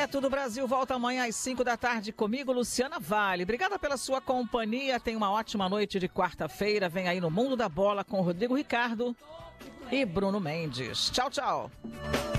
Direto do Brasil, volta amanhã às 5 da tarde comigo, Luciana Vale. Obrigada pela sua companhia. Tenha uma ótima noite de quarta-feira. Vem aí no Mundo da Bola com Rodrigo Ricardo e Bruno Mendes. Tchau, tchau.